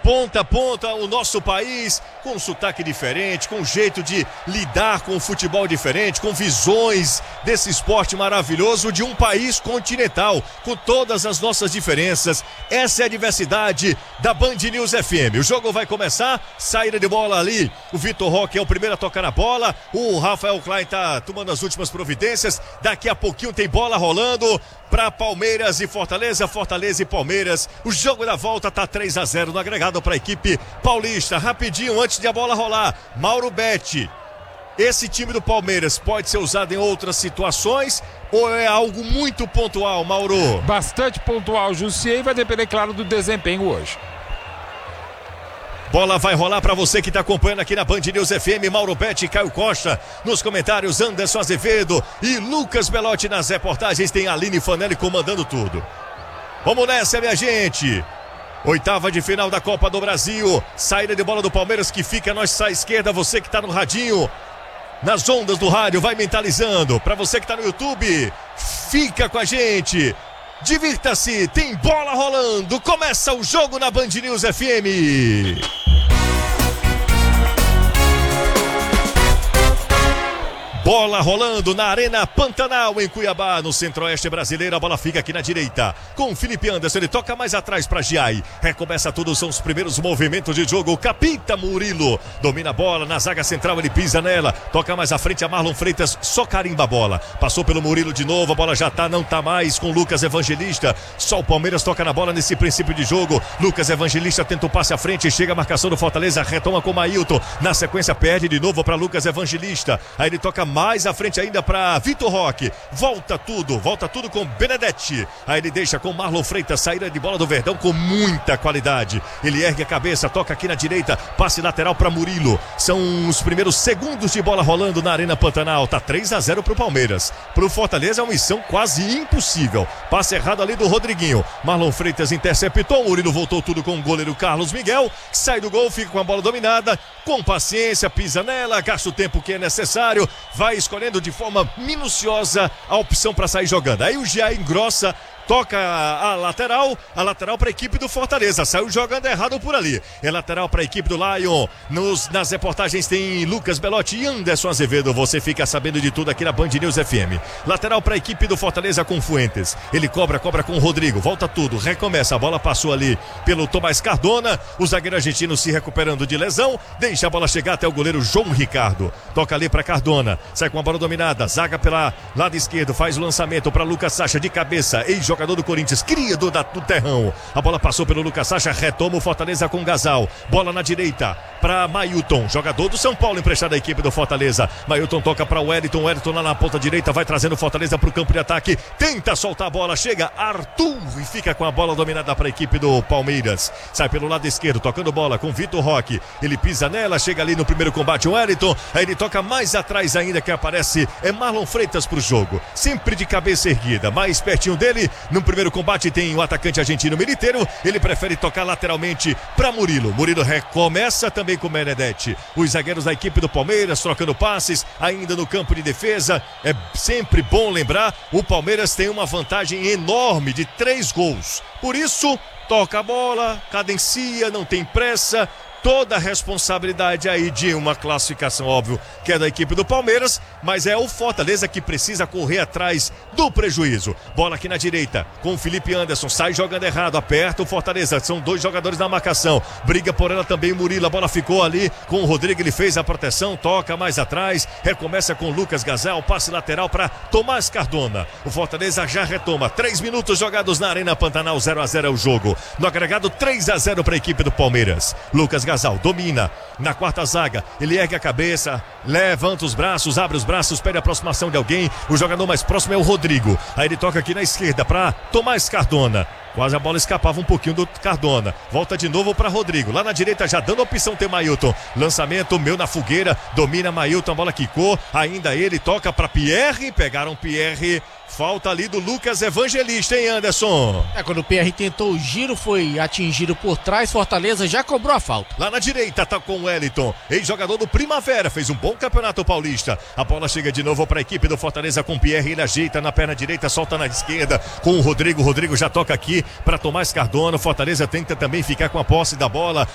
ponta a ponta o nosso país, com um sotaque diferente, com um jeito de lidar com o futebol diferente, com visões desse esporte maravilhoso de um país continental, com todas as nossas diferenças. Essa é a diversidade da Band News FM. O jogo vai começar, saída de bola ali, o Vitor Roque é o primeiro a tocar na bola, o Rafael Klein tá tomando as últimas providências, daqui a pouquinho tem bola rolando para Palmeiras e Fortaleza, Fortaleza e Palmeiras. O jogo da volta tá 3-0 no agregado para a equipe paulista. Rapidinho, antes de a bola rolar, Mauro Betti, esse time do Palmeiras pode ser usado em outras situações ou é algo muito pontual, Mauro? Bastante pontual, Jussier, e vai depender, claro, do desempenho hoje. Bola vai rolar para você que está acompanhando aqui na Band News FM. Mauro Betti, Caio Costa nos comentários, Anderson Azevedo e Lucas Belotti nas reportagens. Tem Aline Fanelli comandando tudo. Vamos nessa, minha gente. Oitava de final da Copa do Brasil. Saída de bola do Palmeiras que fica à nossa esquerda. Você que está no radinho, nas ondas do rádio, vai mentalizando. Para você que está no YouTube, fica com a gente. Divirta-se, tem bola rolando. Começa o jogo na Band News FM. Bola rolando na Arena Pantanal, em Cuiabá, no centro-oeste brasileiro. A bola fica aqui na direita com o Felipe Anderson. Ele toca mais atrás para Giai. Recomeça tudo, são os primeiros movimentos de jogo. O capita Murilo domina a bola na zaga central, ele pisa nela. Toca mais à frente a Marlon Freitas, só carimba a bola. Passou pelo Murilo de novo, a bola já não tá mais com Lucas Evangelista. Só o Palmeiras toca na bola nesse princípio de jogo. Lucas Evangelista tenta o passe à frente, chega a marcação do Fortaleza, retoma com Mailton. Na sequência perde de novo para Lucas Evangelista. Aí ele toca mais à frente ainda para Vitor Roque. Volta tudo com Benedetti. Aí ele deixa com Marlon Freitas, saída de bola do Verdão com muita qualidade. Ele ergue a cabeça, toca aqui na direita, passe lateral para Murilo. São os primeiros segundos de bola rolando na Arena Pantanal. Tá 3-0 pro Palmeiras. Pro Fortaleza é uma missão quase impossível. Passe errado ali do Rodriguinho. Marlon Freitas interceptou, Murilo voltou tudo com o goleiro Carlos Miguel. Sai do gol, fica com a bola dominada. Com paciência, pisa nela, gasta o tempo que é necessário. Vai escolhendo de forma minuciosa a opção para sair jogando. Aí o Gia engrossa, toca a lateral para a equipe do Fortaleza. Saiu jogando errado por ali. É lateral para a equipe do Lion. Nas reportagens tem Lucas Belotti e Anderson Azevedo. Você fica sabendo de tudo aqui na Band News FM. Lateral para a equipe do Fortaleza com Fuentes. Ele cobra com o Rodrigo. Volta tudo, recomeça. A bola passou ali pelo Tomás Cardona. O zagueiro argentino se recuperando de lesão. Deixa a bola chegar até o goleiro João Ricardo. Toca ali para Cardona. Sai com a bola dominada. Zaga pela lado esquerdo. Faz o lançamento para Lucas Sacha de cabeça. Jogador do Corinthians, cria do terrão. A bola passou pelo Lucas Sacha, retoma o Fortaleza com Gasal. Bola na direita para Mailton, jogador do São Paulo, emprestado à equipe do Fortaleza. Mailton toca para o Wellington lá na ponta direita, vai trazendo o Fortaleza para o campo de ataque. Tenta soltar a bola, chega Arthur e fica com a bola dominada para a equipe do Palmeiras. Sai pelo lado esquerdo, tocando bola com Vitor Roque. Ele pisa nela, chega ali no primeiro combate o Wellington. Aí ele toca mais atrás ainda, que aparece Marlon Freitas para o jogo. Sempre de cabeça erguida, mais pertinho dele. No primeiro combate tem o atacante argentino Militeiro. Ele prefere tocar lateralmente para Murilo. Murilo recomeça também com Benedetti. Os zagueiros da equipe do Palmeiras trocando passes ainda no campo de defesa. É sempre bom lembrar, o Palmeiras tem uma vantagem enorme de 3 gols. Por isso, toca a bola, cadencia, não tem pressa. Toda a responsabilidade aí de uma classificação, óbvio, que é da equipe do Palmeiras, mas é o Fortaleza que precisa correr atrás do prejuízo. Bola aqui na direita, com o Felipe Anderson, sai jogando errado, aperta o Fortaleza, são 2 jogadores na marcação, briga por ela também o Murilo, a bola ficou ali com o Rodrigo, ele fez a proteção, toca mais atrás, recomeça com o Lucas Gasal, passe lateral para Tomás Cardona. O Fortaleza já retoma, 3 minutos jogados na Arena Pantanal, 0-0 é o jogo. No agregado, 3-0 para a equipe do Palmeiras. Lucas Gasal domina na quarta zaga, ele ergue a cabeça, levanta os braços, abre os braços, pede a aproximação de alguém. O jogador mais próximo é o Rodrigo. Aí ele toca aqui na esquerda para Tomás Cardona. Quase a bola escapava um pouquinho do Cardona. Volta de novo para Rodrigo. Lá na direita já dando a opção tem Mailton. Lançamento meu na fogueira. Domina Mailton, a bola quicou. Ainda ele toca para Pierre. Pegaram Pierre. Falta ali do Lucas Evangelista, hein, Anderson? Quando o Pierre tentou o giro, foi atingido por trás. Fortaleza já cobrou a falta. Lá na direita tá com o Wellington, ex-jogador do Primavera, fez um bom campeonato paulista. A bola chega de novo para a equipe do Fortaleza com o Pierre, ele ajeita na perna direita, solta na esquerda com o Rodrigo. Rodrigo já toca aqui para Tomás Cardona. O Fortaleza tenta também ficar com a posse da bola.